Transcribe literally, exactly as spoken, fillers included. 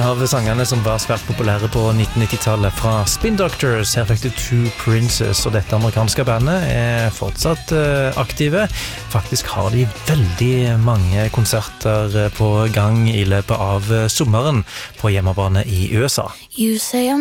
av sangene som var svært populære på nittennitti-tallet fra Spin Doctors. Her fikk du Two Princes, og dette amerikanske bandet er fortsatt uh, aktive. Faktisk har de veldig mange konserter på gang i løpet av sommeren på hjemmebane i U S A. You say I'm